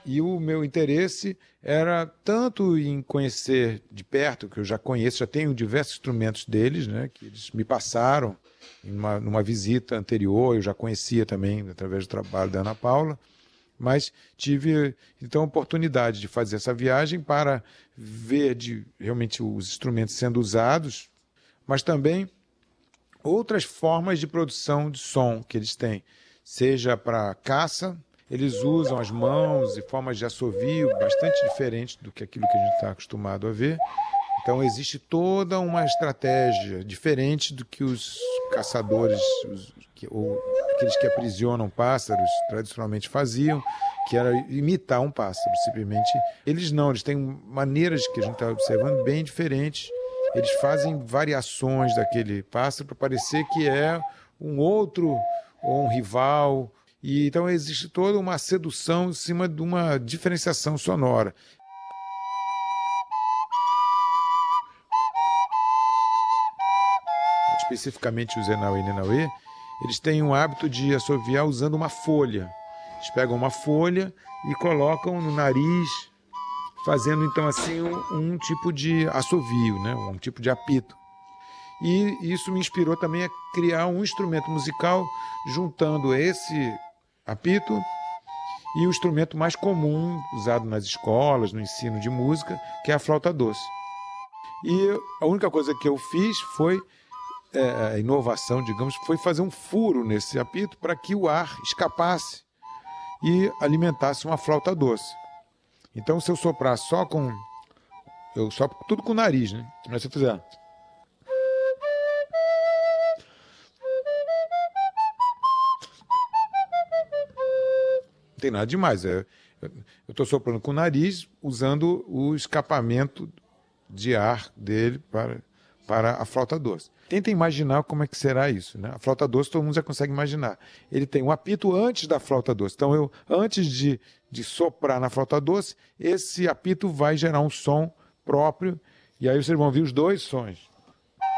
E o meu interesse era tanto em conhecer de perto, que eu já conheço, já tenho diversos instrumentos deles, né, que eles me passaram numa visita anterior, eu já conhecia também através do trabalho da Ana Paula, mas tive então a oportunidade de fazer essa viagem para ver realmente os instrumentos sendo usados, mas também outras formas de produção de som que eles têm, seja para caça, eles usam as mãos e formas de assovio bastante diferentes do que aquilo que a gente está acostumado a ver. Então existe toda uma estratégia diferente do que os caçadores ou aqueles que aprisionam pássaros tradicionalmente faziam, que era imitar um pássaro, simplesmente. Eles não, eles têm maneiras que a gente está observando bem diferentes. Eles fazem variações daquele pássaro para parecer que é um outro ou um rival. E então existe toda uma sedução em cima de uma diferenciação sonora. Especificamente os Enauê e Nenauê, eles têm um hábito de assoviar usando uma folha. Eles pegam uma folha e colocam no nariz, fazendo então assim um tipo de assovio, né? Um tipo de apito. E isso me inspirou também a criar um instrumento musical juntando esse apito e o instrumento mais comum usado nas escolas, no ensino de música, que é a flauta doce. E a única coisa que eu fiz foi, a inovação, digamos, foi fazer um furo nesse apito para que o ar escapasse e alimentasse uma flauta doce. Então, se eu soprar só com... Eu sopro tudo com o nariz, né? Mas se eu fizer... Não tem nada demais. Eu estou soprando com o nariz, usando o escapamento de ar dele para a flauta doce. Tenta imaginar como é que será isso, né? A flauta doce todo mundo já consegue imaginar. Ele tem um apito antes da flauta doce. Então, antes de soprar na flauta doce, esse apito vai gerar um som próprio, e aí vocês vão ouvir os dois sons.